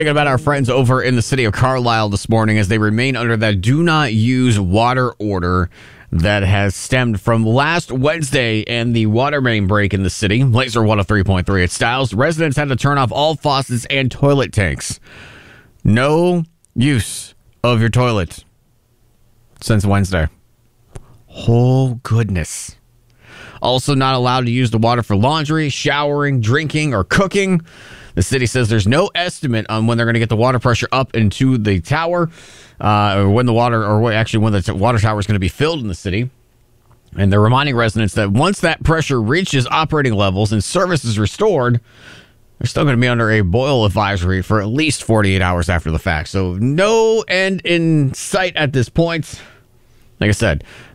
Thinking about our friends over in the city of Carlisle this morning as they remain under that do not use water order that has stemmed from last Wednesday and the water main break in the city. Laser 103.3 at Styles. Residents had to turn off all faucets and toilet tanks. No use of your toilet since Wednesday. Oh, goodness. Also not allowed to use the water for laundry, showering, drinking, or cooking. The city says there's no estimate on when they're going to get the water pressure up into the tower, or when the water tower is going to be filled in the city. And they're reminding residents that once that pressure reaches operating levels and service is restored, they're still going to be under a boil advisory for at least 48 hours after the fact. So no end in sight at this point. Like I said,